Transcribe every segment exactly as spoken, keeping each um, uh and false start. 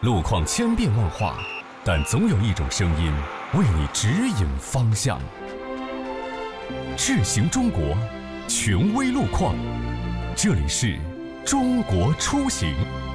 路况千变万化，但总有一种声音为你指引方向。智行中国，权威路况，这里是中国出行。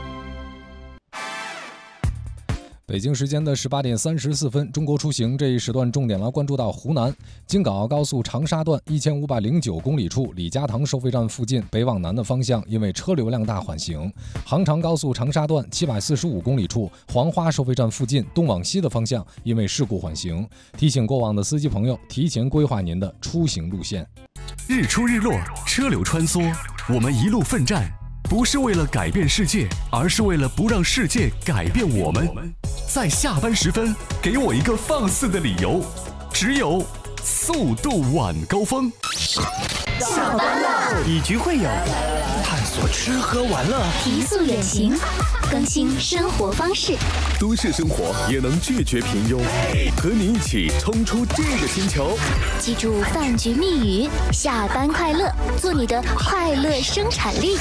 北京时间的十八点三十四分，中国出行这一时段重点来关注到湖南京港澳高速长沙段一千五百零九公里处李家塘收费站附近北往南的方向，因为车流量大缓行；杭长高速长沙段七百四十五公里处黄花收费站附近东往西的方向，因为事故缓行。提醒过往的司机朋友提前规划您的出行路线。 日出日落，车流穿梭，我们一路奋战，不是为了改变世界，而是为了不让世界改变我们。在下班时分，给我一个放肆的理由，只有速度晚高峰。 下班了， 以局会友，探索吃喝玩乐， 提速远行，更新生活方式。 都市生活也能拒绝平庸，和你一起冲出这个星球。 记住饭局密语：下班快乐，做你的快乐生产力。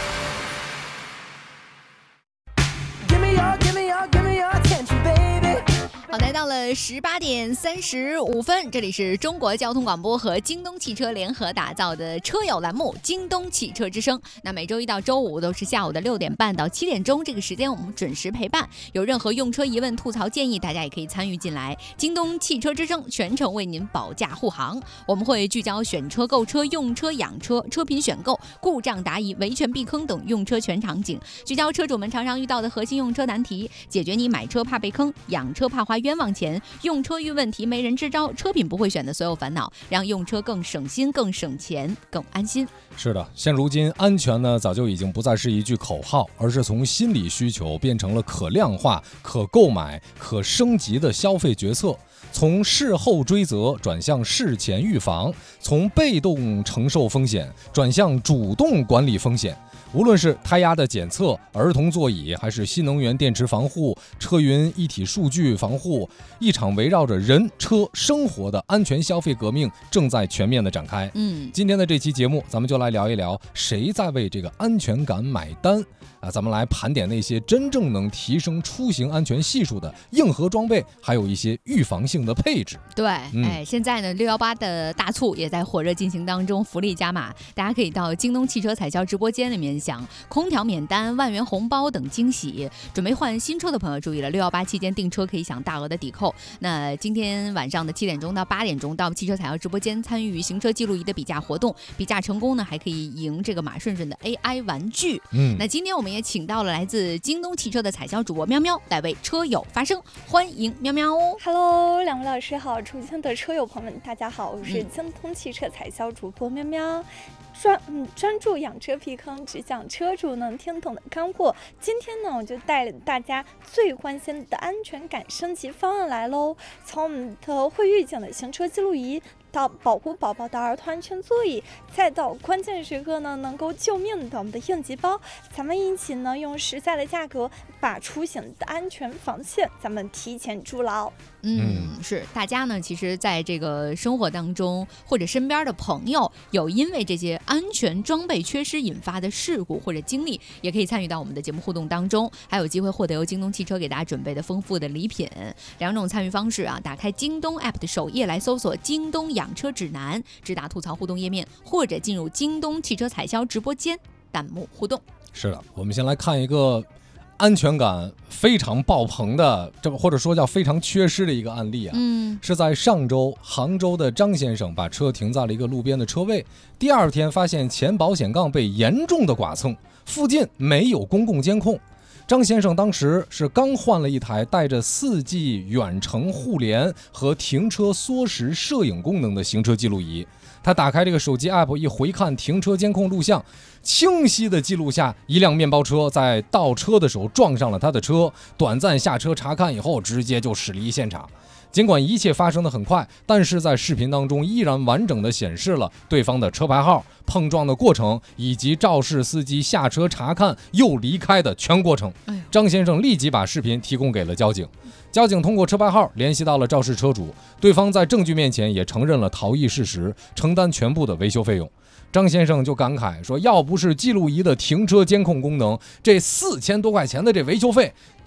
好，来到了十八点三十五分，这里是中国交通广播和京东汽车联合打造的车友栏目《京东汽车之声》。那每周一到周五都是下午的六点半到七点钟，这个时间我们准时陪伴。有任何用车疑问、吐槽建议，大家也可以参与进来。京东汽车之声全程为您保驾护航，我们会聚焦选车、购车、用车、养车、车品选购、故障答疑、维权避坑等用车全场景，聚焦车主们常常遇到的核心用车难题，解决你买车怕被坑、养车怕花冤枉钱、用车遇问题没人支招、车品不会选的所有烦恼，让用车更省心、更省钱、更安心。 是的，现如今安全呢，早就已经不再是一句口号，而是从心理需求变成了可量化、可购买、可升级的消费决策。从事后追责转向事前预防，从被动承受风险转向主动管理风险。无论是胎压的检测、儿童座椅，还是新能源电池防护、车云一体数据防护，一场围绕着人、车、生活的安全消费革命正在全面的展开。 嗯， 今天的这期节目，咱们就来聊一聊谁在为这个安全感买单啊！咱们来盘点那些真正能提升出行安全系数的硬核装备，还有一些预防性的配置。 对， 嗯、 哎，现在呢，六幺八的大促也在火热进行当中，福利加码，大家可以到京东汽车彩销直播间里面享空调免单、万元红包等惊喜。准备换新车的朋友注意了，六幺八期间订车可以享大额的抵扣。那今天晚上的七点钟到八点钟到汽车彩销直播间参与行车记录仪的比价活动，比价成功呢还可以赢这个马顺顺的 A I 玩具。嗯，那今天我们也请到了来自京东汽车的彩销主播喵喵来为车友发声，欢迎喵喵。 Hello， 两位老师好，出行的车友朋友们大家好，我是京东汽车彩销主播喵喵。专嗯专注养车避坑，只讲车主能听懂的干货。今天呢，我就带了大家最关心的安全感升级方案来喽。从我们的会预警的行车记录仪，到保护宝宝的儿童安全座椅，再到关键时刻呢能够救命的我们的应急包，咱们一起呢用实在的价格把出行的安全防线咱们提前筑牢。 嗯，是大家呢，其实在这个生活当中，或者身边的朋友有因为这些安全装备缺失引发的事故或者经历，也可以参与到我们的节目互动当中，还有机会获得由京东汽车给大家准备的丰富的礼品。两种参与方式啊，打开京东 A P P 的首页来搜索京东养车指南，直达吐槽互动页面，或者进入京东汽车彩销直播间弹幕互动。 是的，我们先来看一个安全感非常爆棚的，这或者说叫非常缺失的一个案例啊，嗯，是在上周杭州的张先生把车停在了一个路边的车位，第二天发现前保险杠被严重的剐蹭，附近没有公共监控。张先生当时是刚换了一台带着 四 G 远程互联和停车缩时摄影功能的行车记录仪，他打开这个手机 app 一回看停车监控录像，清晰的记录下一辆面包车在倒车的时候撞上了他的车，短暂下车查看以后直接就驶离现场。尽管一切发生的很快，但是在视频当中依然完整的显示了对方的车牌号、碰撞的过程以及肇事司机下车查看又离开的全过程。张先生立即把视频提供给了交警，交警通过车牌号联系到了肇事车主，对方在证据面前也承认了逃逸事实，承担全部的维修费用。张先生就感慨说，要不是记录仪的停车监控功能，这四千多块钱的这维修费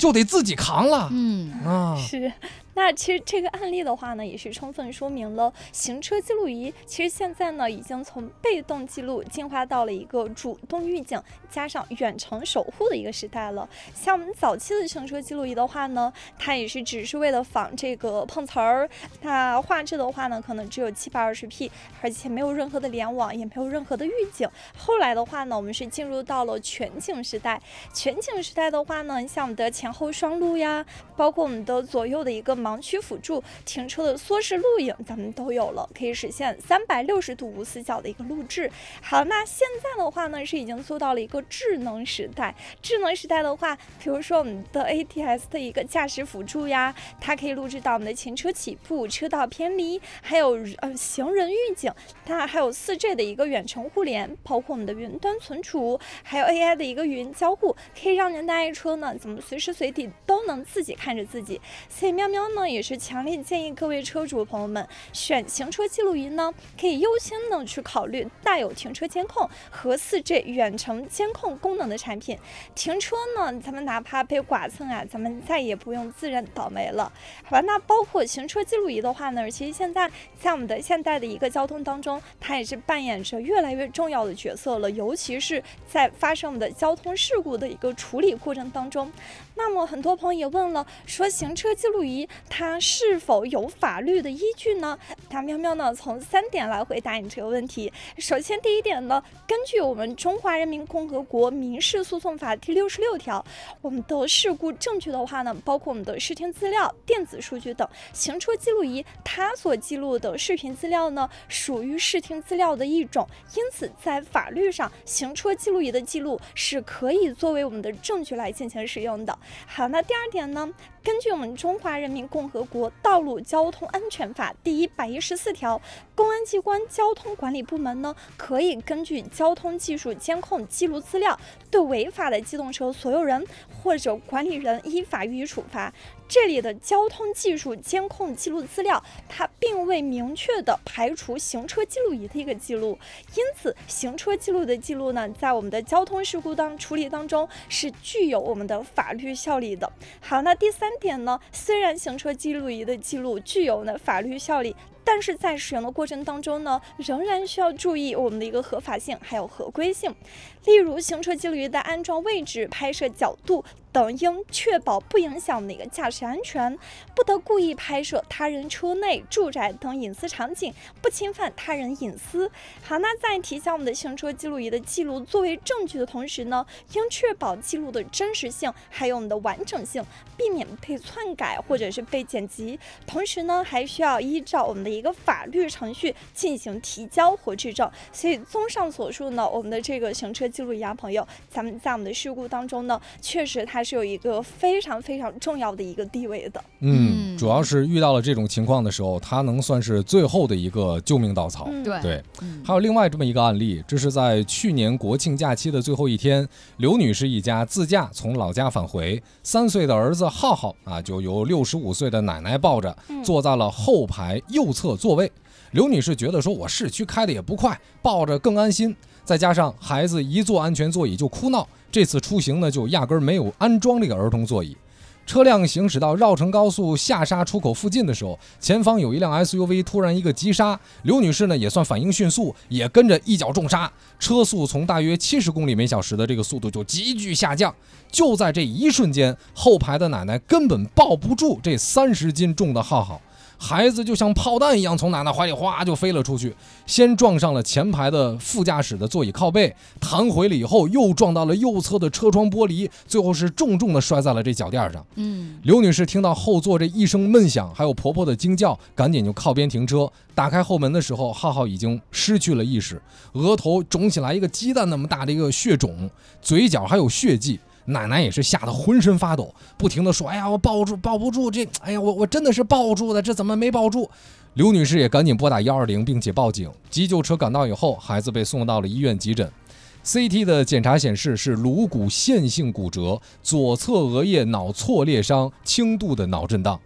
就得自己扛了。 嗯啊， 是。那其实这个案例的话呢，也是充分说明了行车记录仪其实现在呢已经从被动记录进化到了一个主动预警加上远程守护的一个时代了。像我们早期的行车记录仪的话呢，它也是只是为了仿这个碰瓷儿，那画质的话呢可能只有七百二十 P， 而且没有任何的联网，也没有任何的预警。后来的话呢，我们是进入到了全景时代。全景时代的话呢，像我们的前后双录呀，包括我们的左右的一个盲区辅助，停车的缩时录影咱们都有了，可以实现三百六十度无死角的一个录制。好，那现在的话呢是已经做到了一个智能时代。智能时代的话，比如说我们的 A T S 的一个驾驶辅助呀，它可以录制到我们的前车起步、车道偏离，还有呃行人预警，它还有 四 G 的一个远程互联，包括我们的云端存储，还有 A I 的一个语音交互，可以让您的爱车呢怎么随时随地都能自己看着自己。所以喵喵呢也是强烈建议各位车主朋友们选行车记录仪呢，可以优先的去考虑带有停车监控和 四 G 远程监控功能的产品。停车呢，咱们哪怕被剐蹭啊，咱们再也不用自认倒霉了，好吧？那包括行车记录仪的话呢，其实现在在我们的现代的一个交通当中，它也是扮演着越来越重要的角色了，尤其是在发生我们的交通事故的一个处理过程当中。那么很多朋友也问了，说行车记录仪它是否有法律的依据呢？那喵喵呢从三点来回答你这个问题。首先第一点呢，根据我们中华人民共和国民事诉讼法第六十六条，我们的事故证据的话呢，包括我们的视听资料、电子数据等。行车记录仪它所记录的视频资料呢，属于视听资料的一种，因此在法律上，行车记录仪的记录是可以作为我们的证据来进行使用的。好，那第二点呢，根据我们中华人民共和国道路交通安全法第一百一十四条，公安机关交通管理部门呢，可以根据交通技术监控记录资料，对违法的机动车所有人或者管理人依法予以处罚。这里的交通技术监控记录资料，它并未明确的排除行车记录仪的一个记录，因此行车记录的记录呢，在我们的交通事故当处理当中是具有我们的法律效力的。好，那第三点呢，虽然行车记录仪的记录具有呢法律效力，但是在使用的过程当中呢，仍然需要注意我们的一个合法性还有合规性。例如行车记录仪的安装位置、拍摄角度等应确保不影响我们的一个驾驶安全，不得故意拍摄他人车内、住宅等隐私场景，不侵犯他人隐私。好，那在提交我们的行车记录仪的记录作为证据的同时呢，应确保记录的真实性还有我们的完整性，避免被篡改或者是被剪辑。同时呢，还需要依照我们的一个法律程序进行提交或质证。所以综上所述呢，我们的这个行车记录仪啊，朋友，咱们在我们的事故当中呢，确实它是有一个非常非常重要的一个地位的。 嗯，主要是遇到了这种情况的时候，它能算是最后的一个救命稻草。 对、嗯、 对、嗯，还有另外这么一个案例，这是在去年国庆假期的最后一天，刘女士一家自驾从老家返回，三岁的儿子浩浩啊，就由六十五岁的奶奶抱着，坐在了后排右侧座位。刘女士觉得说，我市区开的也不快，抱着更安心。再加上孩子一坐安全座椅就哭闹，这次出行呢就压根没有安装这个儿童座椅。车辆行驶到绕城高速下沙出口附近的时候，前方有一辆 S U V 突然一个急刹，刘女士呢也算反应迅速，也跟着一脚重刹，车速从大约七十公里每小时的这个速度就急剧下降。就在这一瞬间，后排的奶奶根本抱不住这三十斤重的浩浩，孩子就像炮弹一样从奶奶怀里哗就飞了出去，先撞上了前排的副驾驶的座椅靠背，弹回了以后又撞到了右侧的车窗玻璃，最后是重重的摔在了这脚垫上。嗯，刘女士听到后座这一声闷响，还有婆婆的惊叫，赶紧就靠边停车。打开后门的时候，浩浩已经失去了意识，额头肿起来一个鸡蛋那么大的一个血肿，嘴角还有血迹。奶奶也是吓得浑身发抖，不停地说，哎呀，我抱住抱不住这，哎呀，我我真的是抱住的，这怎么没抱住？刘女士也赶紧拨打一二零并且报警，急救车赶到以后，孩子被送到了医院急诊。C T 的检查显示是颅骨线性骨折，左侧额叶脑挫裂伤，轻度的脑震荡。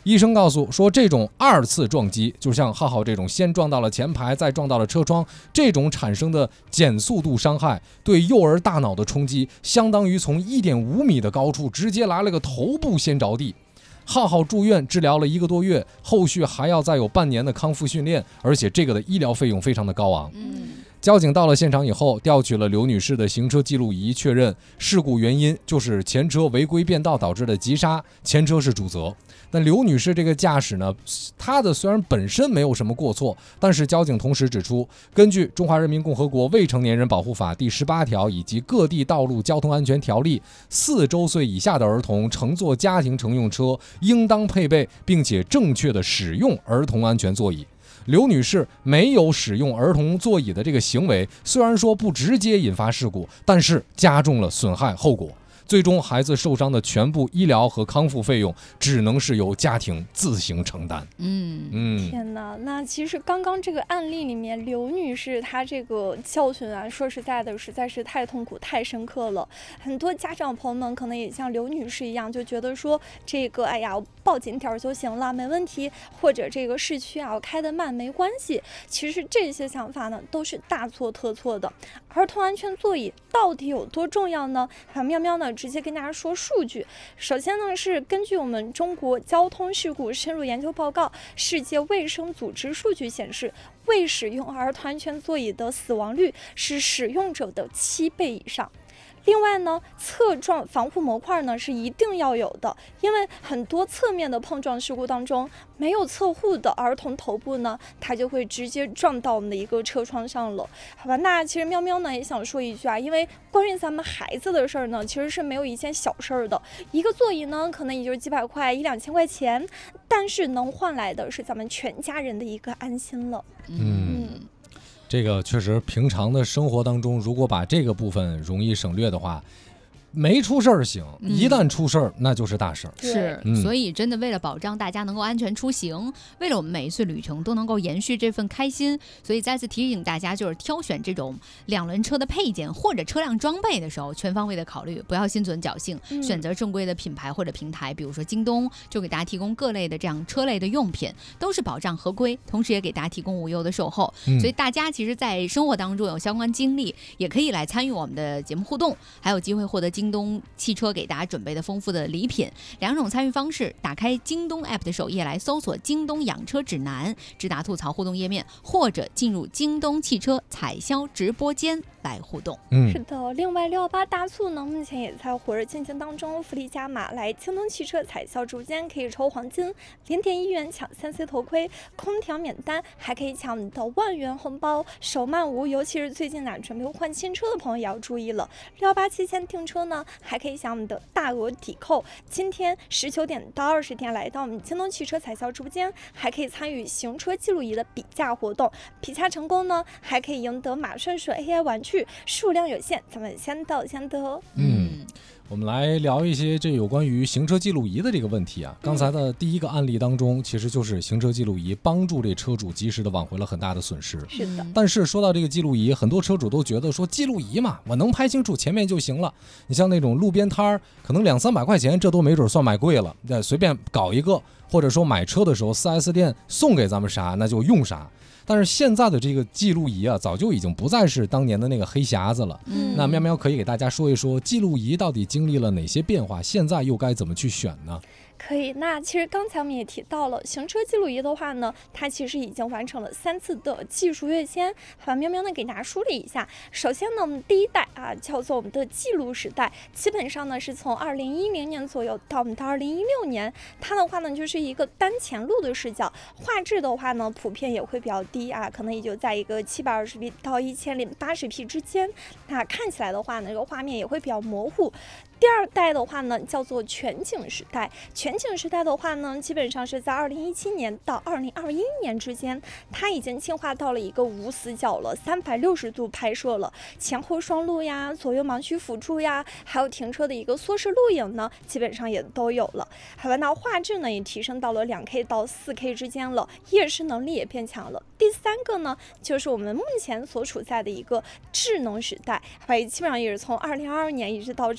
医生告诉说，这种二次撞击，就像浩浩这种先撞到了前排，再撞到了车窗，这种产生的减速度伤害，对幼儿大脑的冲击，相当于从 一点五米的高处直接来了个头部先着地。浩浩住院治疗了一个多月，后续还要再有半年的康复训练，而且这个的医疗费用非常的高昂。 嗯， 交警到了现场以后，调取了刘女士的行车记录仪，确认事故原因就是前车违规变道导致的急刹，前车是主责。但刘女士这个驾驶呢，她的虽然本身没有什么过错，但是交警同时指出，根据《中华人民共和国未成年人保护法》第十八条以及各地道路交通安全条例，四周岁以下的儿童乘坐家庭乘用车，应当配备并且正确的使用儿童安全座椅。刘女士没有使用儿童座椅的这个行为，虽然说不直接引发事故，但是加重了损害后果。最终孩子受伤的全部医疗和康复费用只能是由家庭自行承担。 嗯嗯， 天哪，那其实刚刚这个案例里面，刘女士她这个教训啊，说实在的，实在是太痛苦、太深刻了。很多家长朋友们可能也像刘女士一样，就觉得说这个哎呀，报警点就行了，没问题，或者这个市区啊，我开得慢没关系。其实这些想法呢，都是大错特错的。儿童安全座椅到底有多重要呢？还有喵喵呢？直接跟大家说数据。首先呢，是根据我们中国交通事故深入研究报告，世界卫生组织数据显示，未使用儿童安全座椅的死亡率是使用者的七倍以上。另外呢，侧撞防护模块呢是一定要有的，因为很多侧面的碰撞事故当中，没有侧护的儿童头部呢，它就会直接撞到我们的一个车窗上了。好吧，那其实喵喵呢也想说一句啊，因为关于咱们孩子的事儿呢，其实是没有一件小事儿的。一个座椅呢，可能也就是几百块、一两千块钱，但是能换来的是咱们全家人的一个安心了。 嗯。嗯，这个确实，平常的生活当中，如果把这个部分容易省略的话，没出事儿行，一旦出事儿、嗯、那就是大事儿。 是、嗯，所以真的为了保障大家能够安全出行，为了我们每一次旅程都能够延续这份开心，所以再次提醒大家，就是挑选这种两轮车的配件或者车辆装备的时候，全方位的考虑，不要心存侥幸，嗯、选择正规的品牌或者平台，比如说京东，就给大家提供各类的这样车类的用品，都是保障合规，同时也给大家提供无忧的售后。嗯、所以大家其实，在生活当中有相关经历，也可以来参与我们的节目互动，还有机会获得京东汽车给大家准备的丰富的礼品。两种参与方式，打开京东 A P P 的首页来搜索京东养车指南，直达吐槽互动页面，或者进入京东汽车采销直播间来互动。 嗯， 是的。另外六幺八大促呢，目前也在火热进行当中，福利加码，来京东汽车采销直播间可以抽黄金，零点一元抢三 C 头盔，空调免单，还可以抢我们的万元红包，首漫无。尤其是最近呢准备换新车的朋友也要注意了，六幺八期间订车呢，还可以享我们的大额抵扣。今天十九点到二十点来到我们京东汽车采销直播间，还可以参与行车记录仪的比价活动，比价成功呢，还可以赢得马顺顺 A I 玩具，数量有限，咱们先到先得。 嗯，我们来聊一些这有关于行车记录仪的这个问题啊。刚才的第一个案例当中，其实就是行车记录仪帮助这车主及时的挽回了很大的损失。 是的。 但是说到这个记录仪，很多车主都觉得说记录仪嘛，我能拍清楚前面就行了。你像那种路边摊儿，可能两三百块钱，这都没准算买贵了，对，随便搞一个，或者说买车的时候 四 S 店送给咱们啥，那就用啥。但是现在的这个记录仪啊，早就已经不再是当年的那个黑匣子了。嗯，那喵喵可以给大家说一说，记录仪到底经历了哪些变化，现在又该怎么去选呢？ 可以，那其实刚才我们也提到了，行车记录仪的话呢，它其实已经完成了三次的技术跃迁。好，喵喵呢给大家梳理一下。首先呢，我们第一代啊叫做我们的记录时代，基本上呢是从二零一零年左右到我们的二零一六年，它的话呢就是一个单前录的视角，画质的话呢普遍也会比较低啊，可能也就在一个七百二十 P 到一千零八十 P 之间。那看起来的话呢，这个画面也会比较模糊。第二代的话呢叫做全景时代，全景时代的话呢基本上是在二零一七年到二零二一年之间，它已经进化到了一个无死角了，三百六十度拍摄了，前后双录呀，左右盲区辅助呀，还有停车的一个缩时录影呢，基本上也都有了。好吧，那画质呢也提升到了 两 K 到四 K 之间了，夜视能力也变强了。第三个呢就是我们目前所处在的一个智能时代，好吧，基本上也是从二零二二年一直到至今，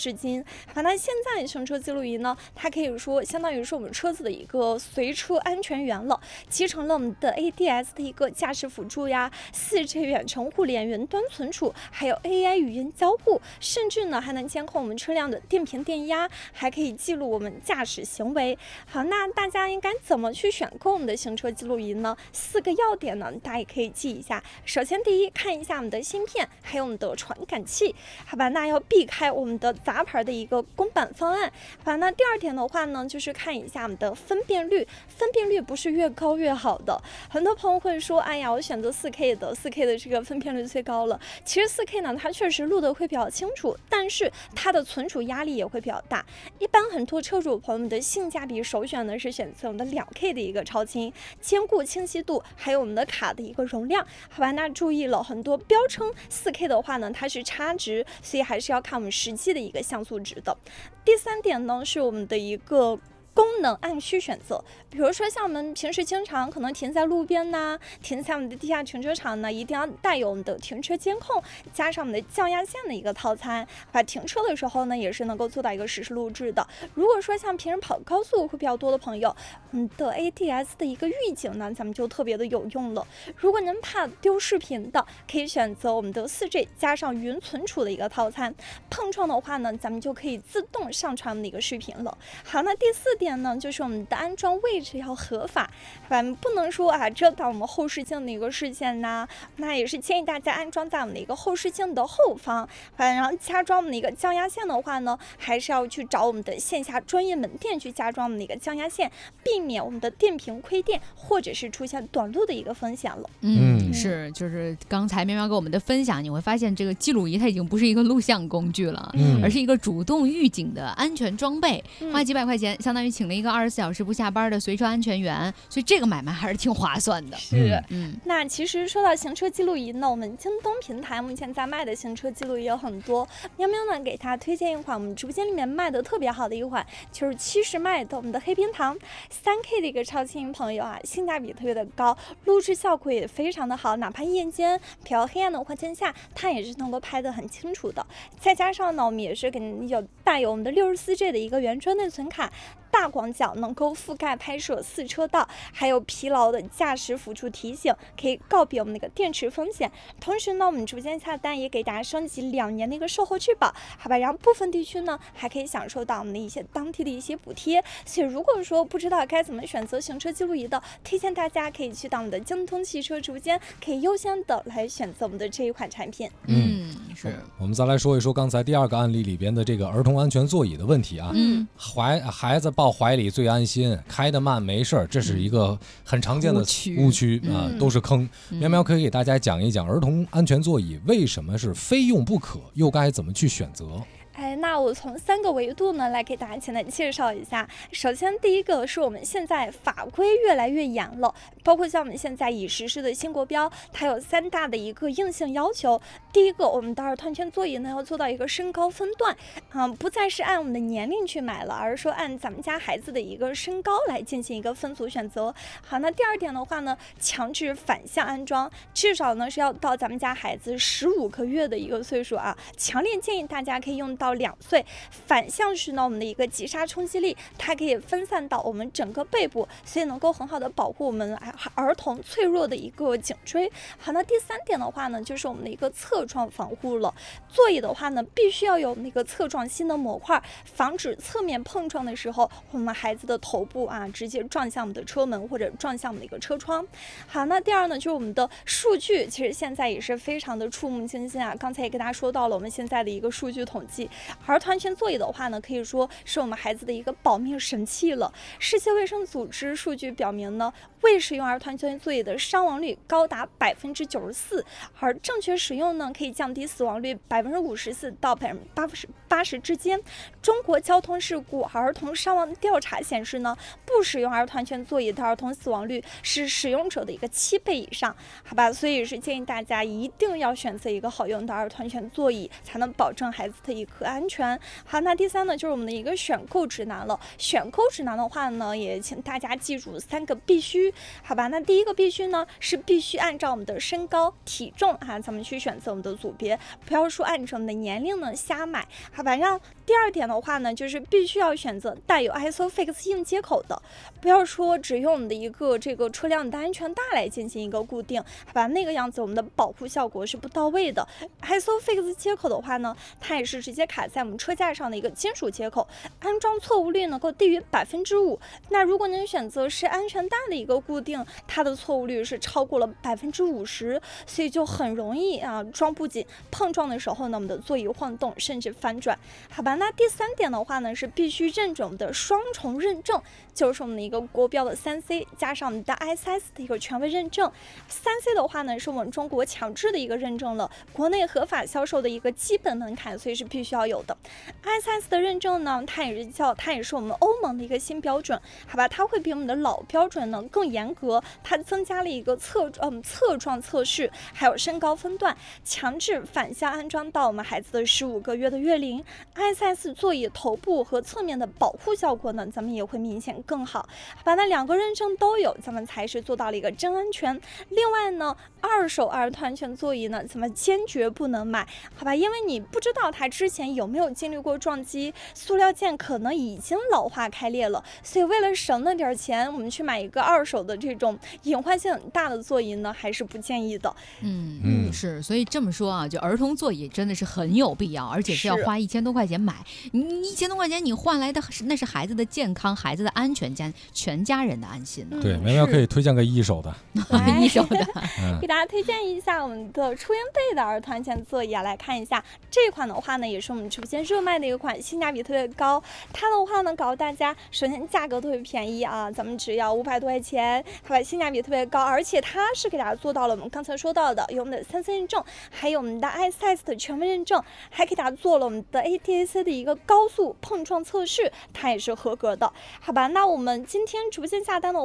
好，那现在行车记录仪呢，它可以说相当于是我们车子的一个随车安全员了，集成了我们的 A D S 的一个驾驶辅助呀， 四 G 远程互联云端存储，还有 A I 语音交互，甚至呢还能监控我们车辆的电瓶电压，还可以记录我们驾驶行为。好，那大家应该怎么去选购我们的行车记录仪呢？四个要点呢，大家也可以记一下。首先第一，看一下我们的芯片，还有我们的传感器，好吧，那要避开我们的杂牌的一个公版方案。好，那第二点的话呢，就是看一下我们的分辨率，分辨率不是越高越好的。很多朋友会说，哎呀，我选择 四 K 的， 四 K 的这个分辨率最高了。其实 四 K 呢，它确实录得会比较清楚，但是它的存储压力也会比较大。一般很多车主朋友们的性价比首选呢是选择我们的 两 K 的一个超清，兼顾清晰度，还有我们的卡的一个容量。好吧，那注意了，很多标称 四 K 的话呢，它是差值，所以还是要看我们实际的一个像素值的。第三点呢，是我们的一个功能按需选择，比如说像我们平时经常可能停在路边呐、啊，停在我们的地下停车场呢，一定要带有我们的停车监控，加上我们的降压线的一个套餐，把停车的时候呢，也是能够做到一个实时录制的。如果说像平时跑高速会比较多的朋友，嗯的 A D S 的一个预警呢，咱们就特别的有用了。如果您怕丢视频的，可以选择我们的 四 G 加上云存储的一个套餐，碰撞的话呢，咱们就可以自动上传我们的一个视频了。好，那第四点呢，就是我们的安装位置要合法，反正不能说啊遮挡我们后视镜的一个视线呐、啊，那也是建议大家安装在我们的一个后视镜的后方。反正然后加装我们的一个降压线的话呢，还是要去找我们的线下专业门店去加装我们的一个降压线，避免我们的电瓶亏电或者是出现短路的一个风险了。 嗯，是，就是刚才喵喵给我们的分享，你会发现这个记录仪它已经不是一个录像工具了，嗯、而是一个主动预警的安全装备，嗯、花几百块钱相当于请了一个二十四小时不下班的随车安全员，所以这个买卖还是挺划算的。 是，嗯，那其实说到行车记录仪呢，我们京东平台目前在卖的行车记录仪有很多。喵喵呢给大家推荐一款我们直播间里面卖的特别好的一款，就是七十迈的我们的黑冰糖三 K 的一个超轻朋友啊，性价比特别的高，录制效果也非常的好，哪怕夜间比较黑暗的环境下，它也是能够拍得很清楚的。再加上呢，我们也是给您有带有我们的六十四 G 的一个原装内存卡，大广角能够覆盖拍摄四车道，还有疲劳的驾驶辅助提醒，可以告别我们那个电池风险。同时呢，我们直播间下单也给大家升级两年的一个售后质保，好吧，然后部分地区呢还可以享受到我们的一些当地的一些补贴。所以如果说不知道该怎么选择行车记录仪的，推荐大家可以去到我们的京东汽车直播间，可以优先的来选择我们的这一款产品。 嗯，是。我们再来说一说刚才第二个案例里边的这个儿童安全座椅的问题啊。嗯，怀孩子抱怀里最安心，开得慢没事儿，这是一个很常见的误区啊、呃，都是坑。喵喵可以给大家讲一讲儿童安全座椅为什么是非用不可，又该怎么去选择。 哎，那我从三个维度呢来给大家简单介绍一下。首先，第一个是我们现在法规越来越严了，包括像我们现在已实施的新国标，它有三大的一个硬性要求。第一个，我们的儿童安全座椅呢要做到一个身高分段，嗯，不再是按我们的年龄去买了，而是说按咱们家孩子的一个身高来进行一个分组选择。好，那第二点的话呢，强制反向安装，至少呢是要到咱们家孩子十五个月的一个岁数啊，强烈建议大家可以用到两岁。反向是呢我们的一个急刹冲击力，它可以分散到我们整个背部，所以能够很好的保护我们儿童脆弱的一个颈椎。好，那第三点的话呢，就是我们的一个侧撞防护了。座椅的话呢，必须要有那个侧撞芯的模块，防止侧面碰撞的时候，我们孩子的头部啊直接撞向我们的车门或者撞向我们的一个车窗。好，那第二呢，就是我们的数据，其实现在也是非常的触目惊心啊。刚才也跟大家说到了我们现在的一个数据统计，儿童安全座椅的话呢，可以说是我们孩子的一个保命神器了。世界卫生组织数据表明呢，未使用儿童安全座椅的伤亡率高达百分之九十四，而正确使用呢，可以降低死亡率百分之五十四到百分之八十八十之间。中国交通事故儿童伤亡调查显示呢，不使用儿童安全座椅的儿童死亡率是使用者的一个七倍以上，好吧？所以是建议大家一定要选择一个好用的儿童安全座椅，才能保证孩子的一个安全。好，那第三呢，就是我们的一个选购指南了。选购指南的话呢，也请大家记住三个必须，好吧？那第一个必须呢，是必须按照我们的身高、体重啊，咱们去选择我们的组别，不要说按照我们的年龄呢瞎买，好吧？让第第二点的话呢，就是必须要选择带有 ISOFIX 硬接口的，不要说只用我们的一个这个车辆的安全带来进行一个固定，好吧，那个样子我们的保护效果是不到位的。ISOFIX 接口的话呢，它也是直接卡在我们车架上的一个金属接口，安装错误率能够低于百分之五。那如果您选择是安全带的一个固定，它的错误率是超过了百分之五十，所以就很容易啊装不紧，碰撞的时候呢，我们的座椅晃动甚至翻转。好吧，那第三点的话呢，是必须认准我们的双重认证，就是我们的一个国标的三 C 加上我们的 I S S 的一个权威认证。三 C 的话呢，是我们中国强制的一个认证了，国内合法销售的一个基本门槛，所以是必须要有的。I S S 的认证呢，它也是叫它也是我们欧盟的一个新标准，好吧，它会比我们的老标准呢更严格，它增加了一个侧嗯侧撞测试，还有身高分段，强制反向安装到我们孩子的十五个月的月龄。I S S 座椅头部和侧面的保护效果呢，咱们也会明显更好，好吧，那两个认证都有，咱们才是做到了一个真安全。另外呢，二手儿童安全座椅呢，咱们坚决不能买，好吧，因为你不知道它之前有没有经历过撞击，塑料件可能已经老化开裂了，所以为了省那点钱，我们去买一个二手的这种隐患性很大的座椅呢，还是不建议的。 嗯嗯，是，所以这么说啊，就儿童座椅真的是很有必要，而且是要花一千多块钱买。你一千多块钱，你换来的那是孩子的健康、孩子的安全加全家人的安心呢。 对，苗苗可以推荐个一手的， 一手的， 给大家推荐一下我们的初音贝的儿童安全座椅啊，来看一下这款的话呢，也是我们直播间热卖的一款，性价比特别高。它的话呢，告诉大家，首先价格特别便宜啊，咱们只要五百多块钱，好吧，性价比特别高，而且它是给大家做到了我们刚才说到的，有我们的三 C 认证，还有我们的 I S S 的权威认证，还给大家做了我们的 A D A C 的一个高速碰撞测试，它也是合格的，好吧？那我们今天直播间下单的